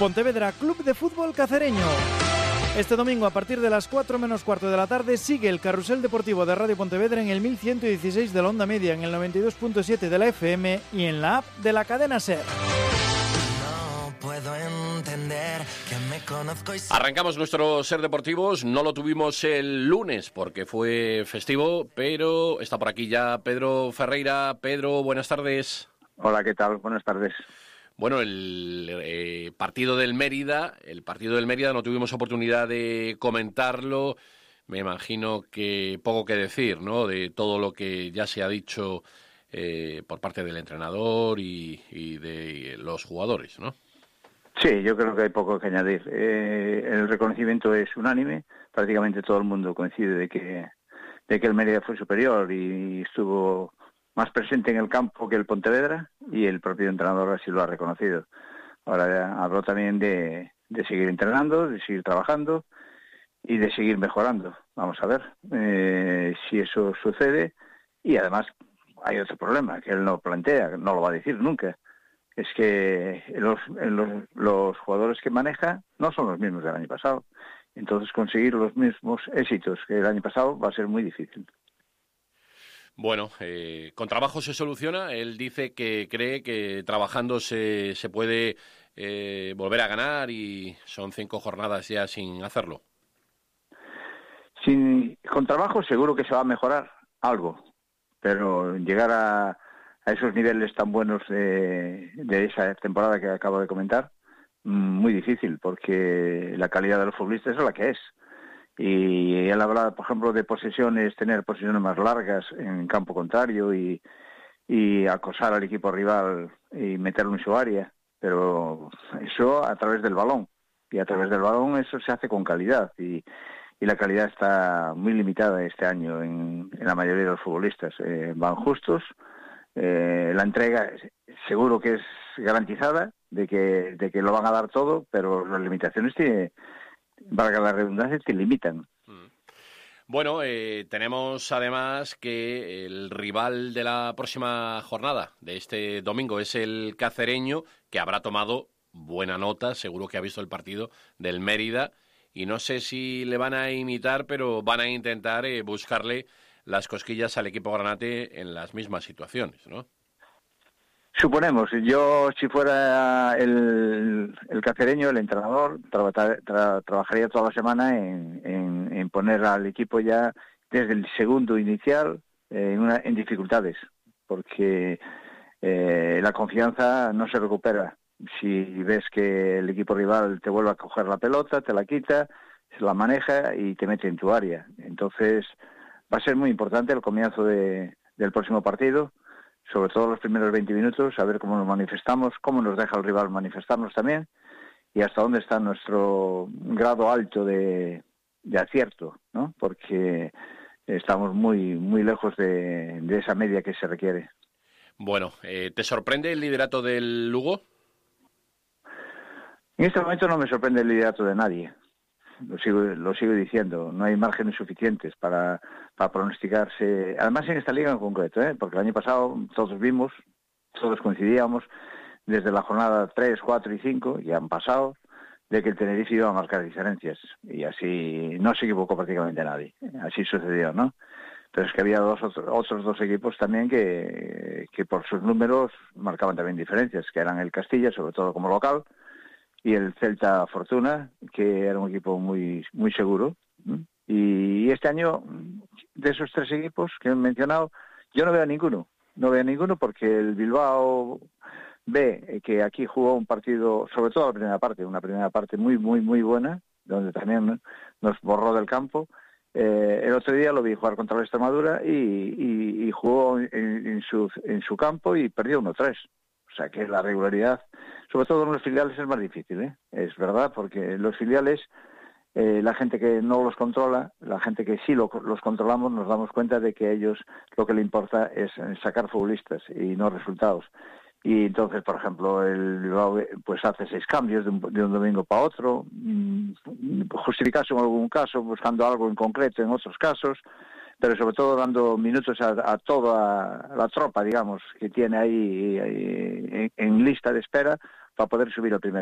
Pontevedra Club de Fútbol Cacereño. Este domingo, a partir de las 4 menos cuarto de la tarde, sigue el carrusel deportivo de Radio Pontevedra en el 1116 de la onda media, en el 92.7 de la FM y en la app de la cadena SER. Arrancamos nuestro Ser Deportivos. No lo tuvimos el lunes porque fue festivo, pero está por aquí ya Pedro Ferreira. Pedro, buenas tardes. Hola, ¿qué tal? Buenas tardes. Bueno, el partido del Mérida no tuvimos oportunidad de comentarlo. Me imagino que poco que decir, ¿no? De todo lo que ya se ha dicho por parte del entrenador y de los jugadores, ¿no? Sí, yo creo que hay poco que añadir. El reconocimiento es unánime. Prácticamente todo el mundo coincide de que el Mérida fue superior y estuvo más presente en el campo que el Pontevedra, y el propio entrenador así lo ha reconocido. Ahora habló también de seguir entrenando, de seguir trabajando y de seguir mejorando. Vamos a ver si eso sucede. Y además hay otro problema que él no plantea, no lo va a decir nunca. Es que los jugadores que maneja no son los mismos del año pasado. Entonces conseguir los mismos éxitos que el año pasado va a ser muy difícil. Bueno, con trabajo se soluciona. Él dice que cree que trabajando se puede volver a ganar, y son 5 jornadas ya sin hacerlo. Con trabajo seguro que se va a mejorar algo, pero llegar a esos niveles tan buenos de esa temporada que acabo de comentar, muy difícil, porque la calidad de los futbolistas es la que es. Y él habla, por ejemplo, de posesiones, tener posesiones más largas en campo contrario y acosar al equipo rival y meterlo en su área, pero eso a través del balón, y a través del balón eso se hace con calidad, y la calidad está muy limitada este año en la mayoría de los futbolistas. Van justos, la entrega seguro que es garantizada de que lo van a dar todo, pero las limitaciones valga la redundancia, te limitan. Bueno, tenemos además que el rival de la próxima jornada, de este domingo, es el Cacereño, que habrá tomado buena nota, seguro que ha visto el partido del Mérida, y no sé si le van a imitar, pero van a intentar buscarle las cosquillas al equipo granate en las mismas situaciones, ¿no? Suponemos, yo si fuera el cacereño, el entrenador, trabajaría toda la semana en poner al equipo ya desde el segundo inicial en dificultades, porque la confianza no se recupera. Si ves que el equipo rival te vuelve a coger la pelota, te la quita, se la maneja y te mete en tu área. Entonces va a ser muy importante el comienzo del próximo partido, sobre todo los primeros 20 minutos, a ver cómo nos manifestamos, cómo nos deja el rival manifestarnos también, y hasta dónde está nuestro grado alto de acierto, ¿no? Porque estamos muy muy lejos de esa media que se requiere. Bueno, ¿te sorprende el liderato del Lugo? En este momento no me sorprende el liderato de nadie. Lo sigo diciendo, no hay márgenes suficientes para pronosticarse, además en esta liga en concreto, porque el año pasado todos coincidíamos desde la jornada 3, 4 y 5, ya han pasado, de que el Tenerife iba a marcar diferencias, y así no se equivocó prácticamente nadie, así sucedió, ¿no? Pero es que había otros dos equipos también que por sus números marcaban también diferencias, que eran el Castilla, sobre todo como local, y el Celta Fortuna, que era un equipo muy muy seguro. Y este año, de esos 3 equipos que he mencionado, yo no veo a ninguno porque el Bilbao ve que aquí jugó un partido, sobre todo una primera parte muy muy muy buena, donde también nos borró del campo. El otro día lo vi jugar contra la Extremadura y jugó en su campo y perdió 1-3. O sea que la regularidad, sobre todo en los filiales, es más difícil, es verdad, porque los filiales, la gente que no los controla, la gente que sí los controlamos, nos damos cuenta de que a ellos lo que le importa es sacar futbolistas y no resultados. Y entonces, por ejemplo, el Bilbao pues hace 6 cambios de un domingo para otro, justificarse en algún caso, buscando algo en concreto en otros casos, pero sobre todo dando minutos a toda la tropa, digamos, que tiene ahí en lista de espera para poder subir al primer